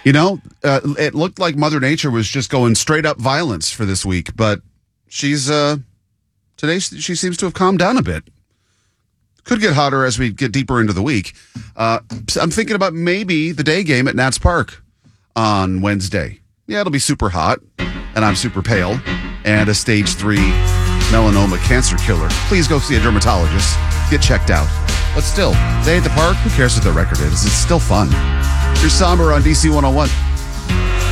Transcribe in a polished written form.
It looked like Mother Nature was just going straight up violence for this week, but she's today she seems to have calmed down a bit. Could get hotter as we get deeper into the week. I'm thinking about maybe the day game at Nats Park on Wednesday. Yeah, it'll be super hot, and I'm super pale, and a stage 3 melanoma cancer killer. Please go see a dermatologist. Get checked out. But still, day at the park, who cares what the record is? It's still fun. You're Somber on DC 101.